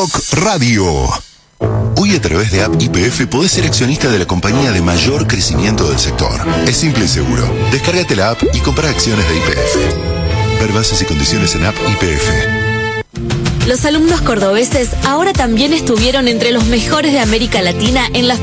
Rock Radio. Hoy a través de App YPF podés ser accionista de la compañía de mayor crecimiento del sector. Es simple y seguro. Descárgate la app y compra acciones de YPF. Ver bases y condiciones en App YPF. Los alumnos cordobeses ahora también estuvieron entre los mejores de América Latina en las